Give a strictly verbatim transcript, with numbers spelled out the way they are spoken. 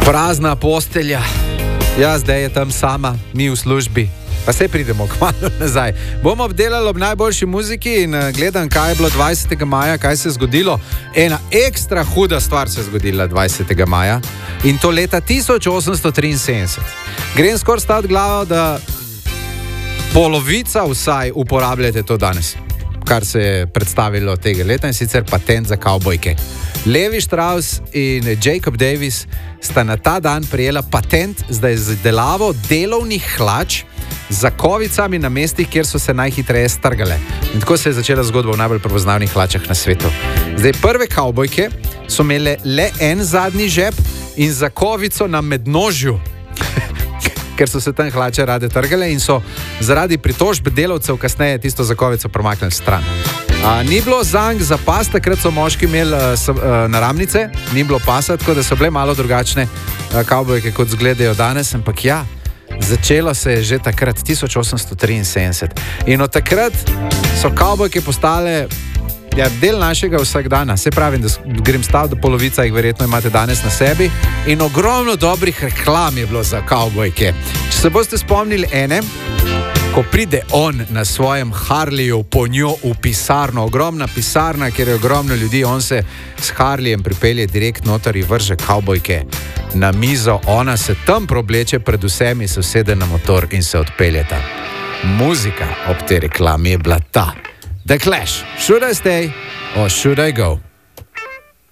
Prazna postelja. Ja, zdaj je tam sama, mi v službi. Pa se pridemo kmalu nazaj. Bomo obdelali ob najboljši muziki in gledam, kaj je bilo dvajsetega maja, kaj se je zgodilo. Ena ekstra huda stvar se je zgodila dvajsetega maja in to leta tisoč osemsto triinsedemdeset. Grem skoraj stat glavo, da polovica vsaj uporabljate to danes, kar se je predstavilo tega leta, in sicer patent za kavbojke. Levi Strauss in Jacob Davis sta na ta dan prijela patent za izdelavo delovnih hlač z zakovicami na mestih, kjer so se najhitreje strgale. In tako se je začela zgodba v najbolj prepoznavnih hlačah na svetu. Zdaj, prve kavbojke so imele le en zadnji žep in zakovico na mednožju, ker so se tam hlače rade trgale in so zaradi pritožb delavcev kasneje tisto zakovico premaknili stran. A, ni bilo zank za pas, takrat so moški imeli a, s, a, naramnice, ni bilo pasa, tako da so bile malo drugačne a, kavbojke, kot zgledajo danes, ampak ja, začelo se je že takrat, tisoč osemsto triinsedemdeset. In od takrat so kavbojke postale ja, del našega vsakdana. Se pravim, da grem stav, da polovica jih verjetno imate danes na sebi. In ogromno dobrih reklam je bilo za kavbojke. Če se boste spomnili ene, ko pride on na svojem Harleyju po njo v pisarno, ogromna pisarna, kjer je ogromno ljudi, on se s Harleyjem pripelje direkt noter in vrže kavbojke na mizo, ona se tam probleče pred vsemi, se usede na motor in se odpeljeta. Muzika ob tej reklami je bila ta. The Clash, Should I Stay or Should I Go?